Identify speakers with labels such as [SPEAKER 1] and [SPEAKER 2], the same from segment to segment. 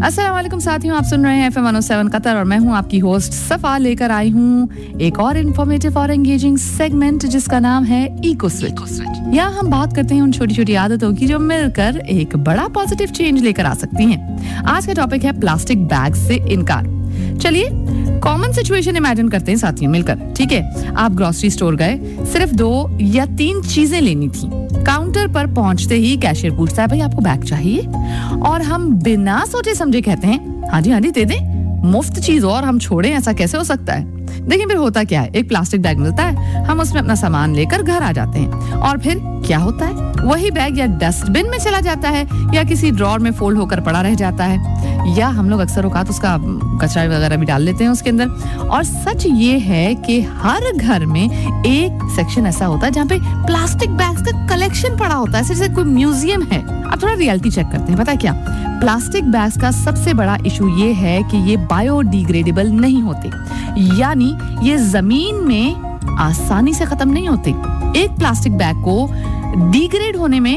[SPEAKER 1] अस्सलाम वालेकुम साथियों, आप सुन रहे हैं FM 107 कतर और मैं हूं आपकी होस्ट सफा। लेकर आई हूं एक और इन्फॉर्मेटिव और एंगेजिंग सेगमेंट जिसका नाम है इको स्विच। यहाँ हम बात करते हैं उन छोटी छोटी आदतों की जो मिलकर एक बड़ा पॉजिटिव चेंज लेकर आ सकती हैं। आज का टॉपिक है प्लास्टिक बैग से इनकार। चलिए कॉमन सिचुएशन इमेजिन करते हैं साथियों मिलकर। ठीक है, आप ग्रोसरी स्टोर गए, सिर्फ 2 या 3 चीजें लेनी थी। काउंटर पर पहुंचते ही कैशियर पूछता है, भाई आपको बैग चाहिए? और हम बिना सोचे समझे कहते हैं, हाँ जी दे दें, मुफ्त चीज और हम छोड़ें, ऐसा कैसे हो सकता है? देखिए फिर होता क्या है, एक प्लास्टिक बैग मिलता है, हम उसमें अपना सामान लेकर घर आ जाते हैं और फिर क्या होता है, वही बैग या डस्टबिन में चला जाता है या किसी ड्रॉर में फोल्ड होकर पड़ा रह जाता है, या हम लोग अक्सर औकात उसका कचरा वगैरह भी डाल लेते हैं उसके अंदर। और सच ये है कि हर घर में एक सेक्शन ऐसा होता है जहाँ पे प्लास्टिक बैग्स का कलेक्शन पड़ा होता है, जैसे कोई म्यूजियम है। अब थोड़ा रियलिटी चेक करते हैं। पता है क्या, प्लास्टिक बैग्स का सबसे बड़ा इशू ये है कि ये बायोडिग्रेडेबल नहीं होते, यानी ये जमीन में आसानी से खत्म नहीं होते। एक प्लास्टिक बैग को डिग्रेड होने में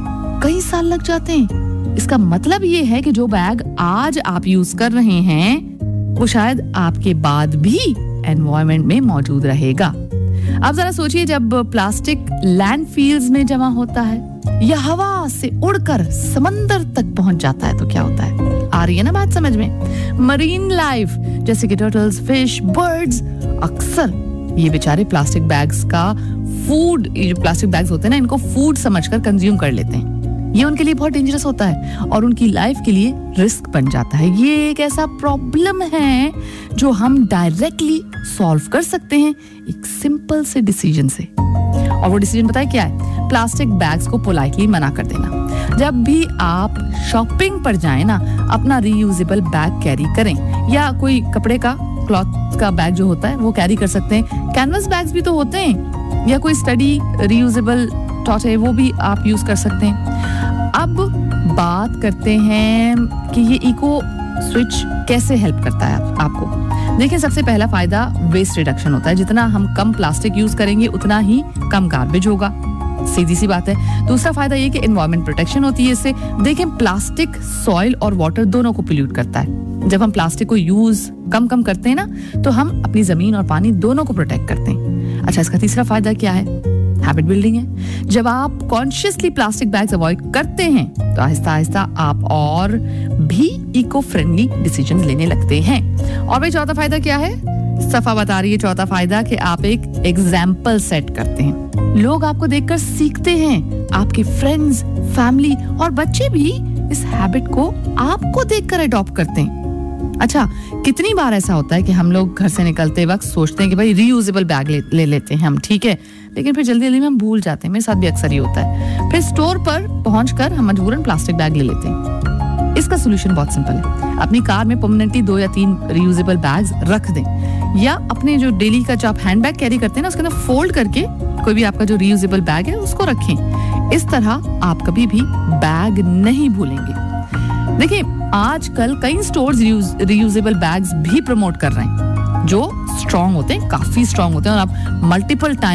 [SPEAKER 1] कई साल लग जाते हैं। इसका मतलब ये है कि जो बैग आज आप यूज कर रहे हैं वो शायद आपके बाद भी एनवायरनमेंट में मौजूद रहेगा। अब जरा सोचिए, जब प्लास्टिक लैंडफिल्स में जमा होता है या हवा से उड़कर समंदर तक पहुंच जाता है तो क्या होता है? आ रही है ना बात समझ में? मरीन लाइफ जैसे कि टर्टल्स, फिश, बर्ड्स अक्सर ये बेचारे प्लास्टिक बैग्स का फूड, ये जो प्लास्टिक बैग्स होते हैं ना, इनको फूड समझकर कंज्यूम कर लेते हैं। ये उनके लिए बहुत डेंजरस होता है और उनकी लाइफ के लिए रिस्क बन जाता है। ये एक ऐसा प्रॉब्लम है जो हम डायरेक्टली सॉल्व कर सकते हैं एक सिंपल से डिसीजन से। और वो डिसीजन पता है क्या है? प्लास्टिक बैग्स को पोलाइटली मना कर देना। जब भी आप शॉपिंग पर जाएं ना, अपना रीयूजेबल बैग कैरी करें, या कोई कपड़े का, क्लॉथ का बैग जो होता है वो कैरी कर सकते हैं। कैनवस बैग्स भी तो होते हैं, या कोई स्टडी रीयूजेबल टॉट है वो भी आप यूज कर सकते हैं। अब बात करते हैं कि ये इको स्विच कैसे हेल्प करता है आपको। देखिए, सबसे पहला फायदा वेस्ट रिडक्शन होता है। जितना हम कम प्लास्टिक यूज करेंगे उतना ही कम गार्बेज होगा, सीधी सी बात है। दूसरा फायदा ये कि एनवायरमेंट प्रोटेक्शन होती है इससे। देखें, प्लास्टिक सॉइल और वाटर दोनों को पोल्यूट करता है। जब हम प्लास्टिक को यूज कम करते हैं ना, तो हम अपनी जमीन और पानी दोनों को प्रोटेक्ट करते हैं। अच्छा, इसका तीसरा फायदा क्या है? हैबिट बिल्डिंग है। जब आप कॉन्शियसली प्लास्टिक बैग्स अवॉइड करते हैं तो आहिस्ता आहिस्ता आप और भी इको फ्रेंडली डिसीजन लेने लगते हैं। और भाई चौथा फायदा क्या है? सफा बता रही है चौथा फायदा कि आप एक एग्जाम्पल सेट करते हैं। लोग आपको देखकर सीखते हैं। आपके फ्रेंड्स, फैमिली और बच्चे भी इस हैबिट को आपको देखकर अडॉप्ट करते हैं। अच्छा, कितनी बार ऐसा होता है कि हम लोग घर से निकलते वक्त सोचते हैं कि भाई रीयूजेबल बैग ले लेते हैं हम, ठीक है, लेकिन फिर जल्दी में हम भूल जाते हैं। मेरे साथ भी अक्सर ही होता है। फिर स्टोर पर पहुंचकर हम मजबूरन प्लास्टिक बैग ले लेते हैं। इसका सोल्यूशन बहुत सिंपल है। अपनी कार में परमानेंटली 2 या 3 रीयूजेबल बैग्स रख दें, या अपने जो डेली का जो आप हैंड बैग कैरी करते हैं ना, उसके अंदर फोल्ड करके कोई भी आपका जो रीयूजेबल बैग है उसको रखें। इस तरह आप कभी भी बैग नहीं भूलेंगे। देखिए, आजकल कई स्टोर्स रीयूजेबल बैग्स भी प्रमोट कर रहे हैं जो स्ट्रॉन्ग होते हैं, काफी स्ट्रॉन्ग होते हैं, और आप मल्टीपल टाइम